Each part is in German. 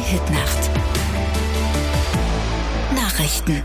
Hitnacht. Nachrichten.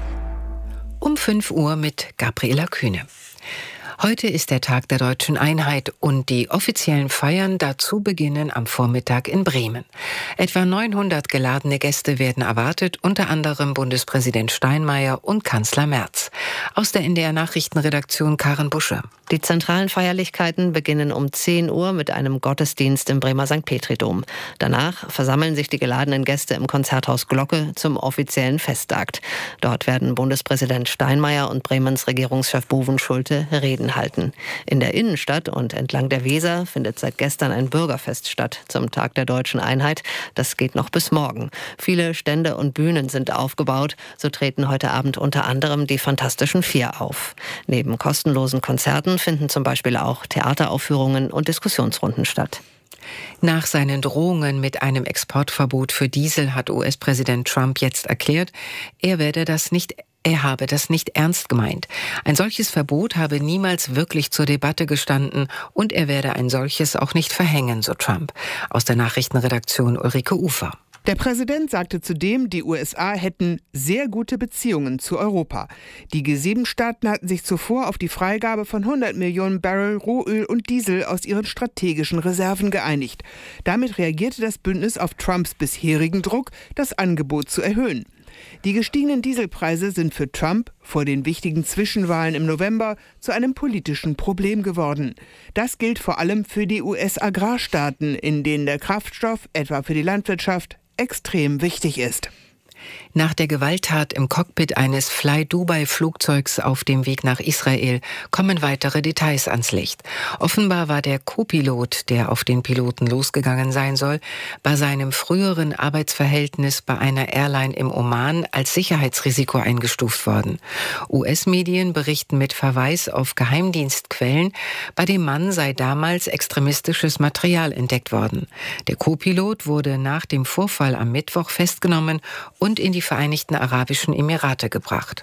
Um 5 Uhr mit Gabriela Kühne. Heute ist der Tag der deutschen Einheit und die offiziellen Feiern dazu beginnen am Vormittag in Bremen. Etwa 900 geladene Gäste werden erwartet, unter anderem Bundespräsident Steinmeier und Kanzler Merz. Aus der NDR Nachrichtenredaktion Karen Busche. Die zentralen Feierlichkeiten beginnen um 10 Uhr mit einem Gottesdienst im Bremer St. Petri-Dom. Danach versammeln sich die geladenen Gäste im Konzerthaus Glocke zum offiziellen Festakt. Dort werden Bundespräsident Steinmeier und Bremens Regierungschef Bovenschulte Reden halten. In der Innenstadt und entlang der Weser findet seit gestern ein Bürgerfest statt zum Tag der deutschen Einheit. Das geht noch bis morgen. Viele Stände und Bühnen sind aufgebaut. So treten heute Abend unter anderem die Fantastischen Vier auf. Neben kostenlosen Konzerten finden zum Beispiel auch Theateraufführungen und Diskussionsrunden statt. Nach seinen Drohungen mit einem Exportverbot für Diesel hat US-Präsident Trump jetzt erklärt, er habe das nicht ernst gemeint. Ein solches Verbot habe niemals wirklich zur Debatte gestanden und er werde ein solches auch nicht verhängen, so Trump. Aus der Nachrichtenredaktion Ulrike Ufer. Der Präsident sagte zudem, die USA hätten sehr gute Beziehungen zu Europa. Die G7-Staaten hatten sich zuvor auf die Freigabe von 100 Millionen Barrel Rohöl und Diesel aus ihren strategischen Reserven geeinigt. Damit reagierte das Bündnis auf Trumps bisherigen Druck, das Angebot zu erhöhen. Die gestiegenen Dieselpreise sind für Trump vor den wichtigen Zwischenwahlen im November zu einem politischen Problem geworden. Das gilt vor allem für die US-Agrarstaaten, in denen der Kraftstoff, etwa für die Landwirtschaft, extrem wichtig ist. Nach der Gewalttat im Cockpit eines Fly-Dubai-Flugzeugs auf dem Weg nach Israel kommen weitere Details ans Licht. Offenbar war der Co-Pilot, der auf den Piloten losgegangen sein soll, bei seinem früheren Arbeitsverhältnis bei einer Airline im Oman als Sicherheitsrisiko eingestuft worden. US-Medien berichten mit Verweis auf Geheimdienstquellen, bei dem Mann sei damals extremistisches Material entdeckt worden. Der Co-Pilot wurde nach dem Vorfall am Mittwoch festgenommen und in die Vereinigten Arabischen Emirate gebracht.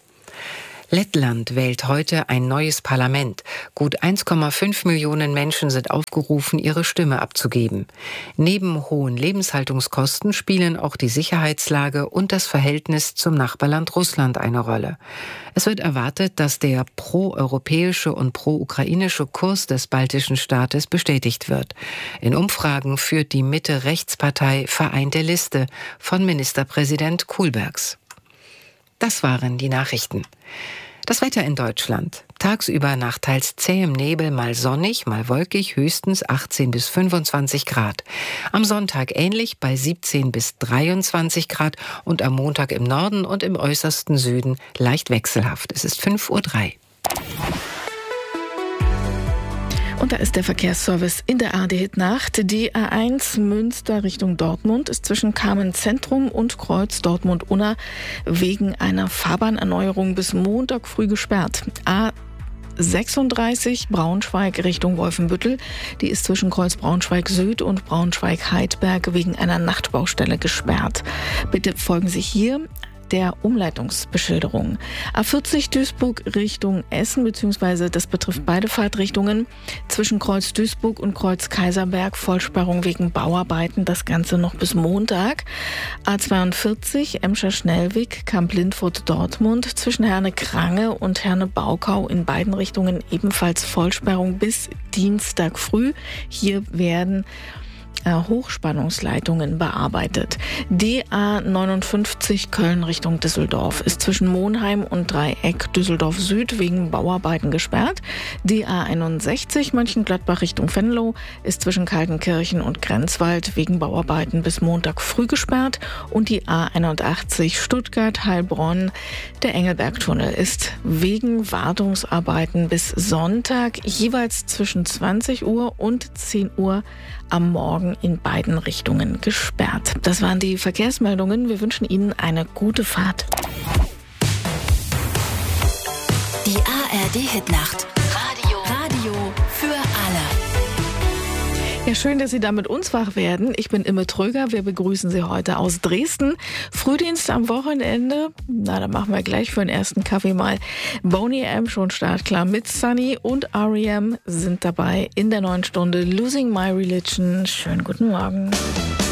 Lettland wählt heute ein neues Parlament. Gut 1,5 Millionen Menschen sind aufgerufen, ihre Stimme abzugeben. Neben hohen Lebenshaltungskosten spielen auch die Sicherheitslage und das Verhältnis zum Nachbarland Russland eine Rolle. Es wird erwartet, dass der pro-europäische und pro-ukrainische Kurs des baltischen Staates bestätigt wird. In Umfragen führt die Mitte-Rechts-Partei Vereinte Liste von Ministerpräsident Kullbergs. Das waren die Nachrichten. Das Wetter in Deutschland. Tagsüber nach teils zähem Nebel, mal sonnig, mal wolkig, höchstens 18 bis 25 Grad. Am Sonntag ähnlich bei 17 bis 23 Grad und am Montag im Norden und im äußersten Süden leicht wechselhaft. Es ist 5:03 Uhr. Und da ist der Verkehrsservice in der ARD-Hit-Nacht. Die A1 Münster Richtung Dortmund ist zwischen Kamen-Zentrum und Kreuz Dortmund-Unna wegen einer Fahrbahnerneuerung bis Montag früh gesperrt. A36 Braunschweig Richtung Wolfenbüttel. Die ist zwischen Kreuz Braunschweig Süd und Braunschweig Heidberg wegen einer Nachtbaustelle gesperrt. Bitte folgen Sie hier der Umleitungsbeschilderung. A40 Duisburg Richtung Essen, beziehungsweise das betrifft beide Fahrtrichtungen. Zwischen Kreuz Duisburg und Kreuz Kaiserberg Vollsperrung wegen Bauarbeiten, das Ganze noch bis Montag. A42 Emscher-Schnellweg, Kamp-Lindfurt Dortmund, zwischen Herne-Krange und Herne-Baukau in beiden Richtungen ebenfalls Vollsperrung bis Dienstag früh. Hier werden Hochspannungsleitungen bearbeitet. Die A59 Köln Richtung Düsseldorf ist zwischen Monheim und Dreieck Düsseldorf Süd wegen Bauarbeiten gesperrt. Die A61 Mönchengladbach Richtung Venlo ist zwischen Kaltenkirchen und Grenzwald wegen Bauarbeiten bis Montag früh gesperrt. Und die A81 Stuttgart-Heilbronn, der Engelbergtunnel, ist wegen Wartungsarbeiten bis Sonntag jeweils zwischen 20 Uhr und 10 Uhr am Morgen in beiden Richtungen gesperrt. Das waren die Verkehrsmeldungen. Wir wünschen Ihnen eine gute Fahrt. Die ARD-Hitnacht. Radio für alle. Ja, schön, dass Sie da mit uns wach werden. Ich bin Imme Tröger. Wir begrüßen Sie heute aus Dresden. Frühdienst am Wochenende. Na, dann machen wir gleich für den ersten Kaffee mal Boney M. schon startklar mit Sunny und R.E.M. sind dabei in der neuen Stunde Losing My Religion. Schönen guten Morgen.